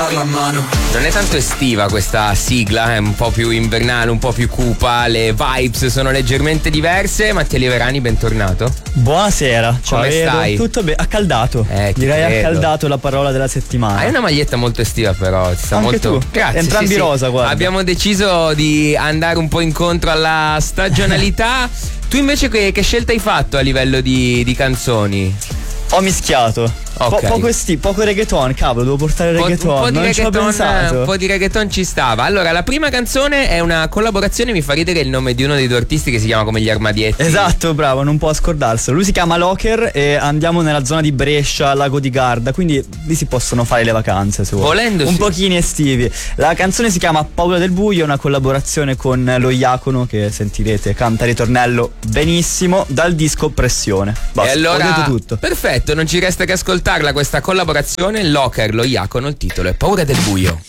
darla a mano. Non è tanto estiva questa sigla, è un po' più invernale, un po' più cupa, le vibes sono leggermente diverse. Mattia Liverani, bentornato. Buonasera, ciao. Come stai? Tutto bene, accaldato. Direi credo. accaldato la parola della settimana. Hai una maglietta molto estiva però, ti sta Anche molto. tu. Grazie. Entrambi sì. rosa, guarda. Abbiamo deciso di andare un po' incontro alla stagionalità. Tu invece che scelta hai fatto a livello di canzoni? Ho mischiato. Ok. Poco reggaeton, cavolo, devo portare il reggaeton. Un po' di non ci ho pensato. un po' di reggaeton ci stava. Allora, la prima canzone è una collaborazione, mi fa ridere il nome di uno dei due artisti che si chiama come gli Armadietti. Esatto, bravo, non può scordarselo. Lui si chiama Locker e andiamo nella zona di Brescia, Lago di Garda, quindi lì si possono fare le vacanze, se vuoi. Volendo, un sì. pochino estivi. La canzone si chiama Paura del buio, è una collaborazione con lo Iacono, che sentirete canta ritornello benissimo, dal disco Pressione. Basta, E allora, ho detto tutto. perfetto, non ci resta che ascoltarla questa collaborazione. Locker, lo Iacono, il titolo è Paura del buio.